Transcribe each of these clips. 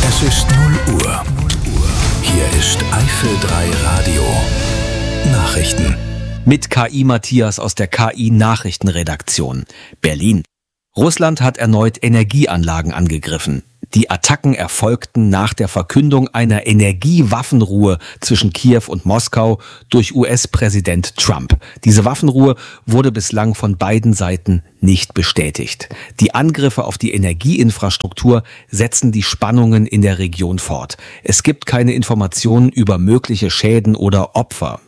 Es ist 0 Uhr. Hier ist Eifel 3 Radio. Nachrichten. Mit KI Matthias aus der KI Nachrichtenredaktion. Berlin. Russland hat erneut Energieanlagen angegriffen. Die Attacken erfolgten nach der Verkündung einer Energiewaffenruhe zwischen Kiew und Moskau durch US-Präsident Trump. Diese Waffenruhe wurde bislang von beiden Seiten nicht bestätigt. Die Angriffe auf die Energieinfrastruktur setzen die Spannungen in der Region fort. Es gibt keine Informationen über mögliche Schäden oder Opfer.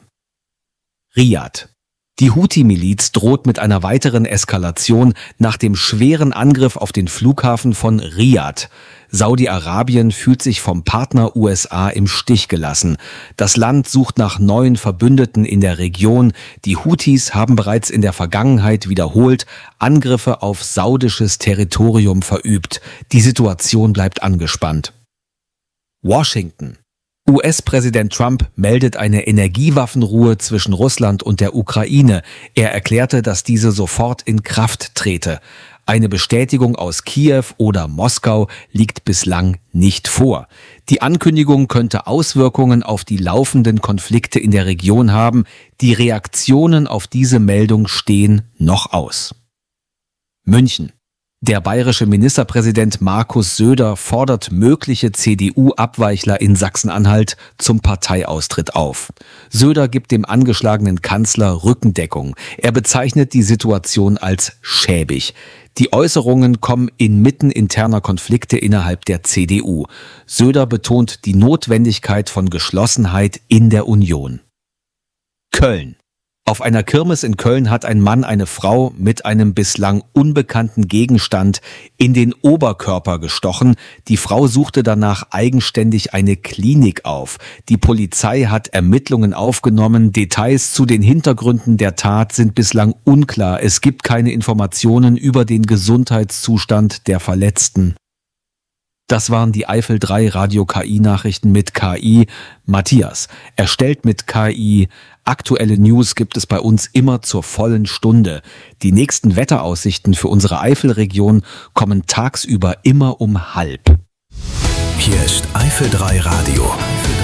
Riad. Die Houthi-Miliz droht mit einer weiteren Eskalation nach dem schweren Angriff auf den Flughafen von Riad. Saudi-Arabien fühlt sich vom Partner USA im Stich gelassen. Das Land sucht nach neuen Verbündeten in der Region. Die Houthis haben bereits in der Vergangenheit wiederholt Angriffe auf saudisches Territorium verübt. Die Situation bleibt angespannt. Washington. US-Präsident Trump meldet eine Energiewaffenruhe zwischen Russland und der Ukraine. Er erklärte, dass diese sofort in Kraft trete. Eine Bestätigung aus Kiew oder Moskau liegt bislang nicht vor. Die Ankündigung könnte Auswirkungen auf die laufenden Konflikte in der Region haben. Die Reaktionen auf diese Meldung stehen noch aus. München. Der bayerische Ministerpräsident Markus Söder fordert mögliche CDU-Abweichler in Sachsen-Anhalt zum Parteiaustritt auf. Söder gibt dem angeschlagenen Kanzler Rückendeckung. Er bezeichnet die Situation als schäbig. Die Äußerungen kommen inmitten interner Konflikte innerhalb der CDU. Söder betont die Notwendigkeit von Geschlossenheit in der Union. Köln. Auf einer Kirmes in Köln hat ein Mann eine Frau mit einem bislang unbekannten Gegenstand in den Oberkörper gestochen. Die Frau suchte danach eigenständig eine Klinik auf. Die Polizei hat Ermittlungen aufgenommen. Details zu den Hintergründen der Tat sind bislang unklar. Es gibt keine Informationen über den Gesundheitszustand der Verletzten. Das waren die Eifel 3 Radio KI Nachrichten mit KI Matthias. Erstellt mit KI. Aktuelle News gibt es bei uns immer zur vollen Stunde. Die nächsten Wetteraussichten für unsere Eifelregion kommen tagsüber immer um 12:30. Hier ist Eifel 3 Radio.